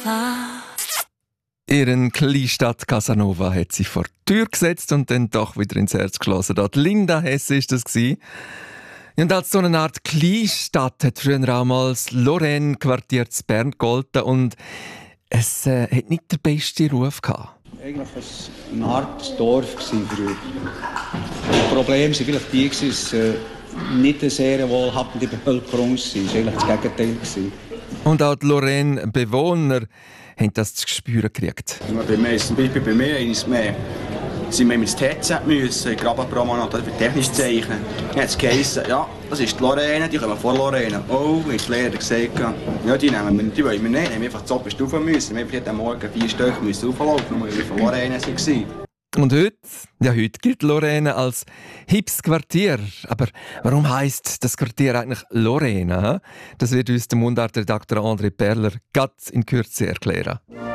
Ihren Kleinstadt Casanova hat sie vor die Tür gesetzt und dann doch wieder ins Herz geschlossen. Dort Linda Hesse ist das gewesen. Und als so eine Art Kleinstadt hat früher auch mal das Lorraine-Quartier zu Bern gegolten und es hat nicht den besten Ruf gehabt. Eigentlich war es eine Art Dorf früher. Das Problem war vielleicht die, dass es nicht eine sehr wohlhabende Bevölkerung war. Es war eigentlich das Gegenteil. Und auch die Lorraine-Bewohner haben das zu spüren gekriegt. Bei mir ist zum Beispiel sind wir ins TZ müssen, in Grabenpromenade für technisch zeichnen. Dann hat es geheißen, ja, das ist die Lorraine, die kommen vor Lorraine. Oh, wie ist die Lehrer gesagt, ja, die nehmen wir, die wollen wir nicht. Wir haben einfach die oberste rauf müssen. Wir haben jeden Morgen 4 Stück rauflaufen, weil wir von Lorraine waren. Und heute gilt Lorraine als hipes Quartier. Aber warum heisst das Quartier eigentlich Lorraine? Das wird uns der Mundartredakteur André Perler ganz in Kürze erklären.